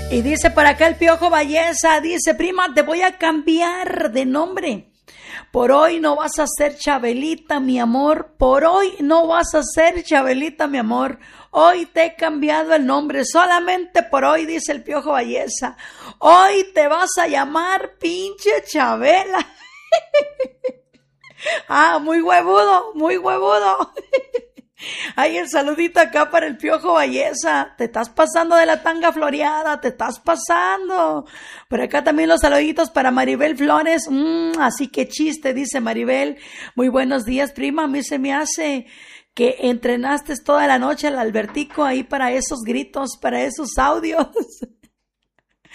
Y dice por acá el Piojo Valleza, dice, prima, te voy a cambiar de nombre. Por hoy no vas a ser Chabelita, mi amor. Por hoy no vas a ser Chabelita, mi amor. Hoy te he cambiado el nombre. Solamente por hoy, dice el Piojo Valleza. Hoy te vas a llamar pinche Chabela. Ah, muy huevudo, muy huevudo. Ay, el saludito acá para el Piojo Valleza. Te estás pasando de la tanga floreada, te estás pasando. Por acá también los saluditos para Maribel Flores. Así que chiste, dice Maribel. Muy buenos días, prima. A mí se me hace que entrenaste toda la noche al Albertico ahí para esos gritos, para esos audios.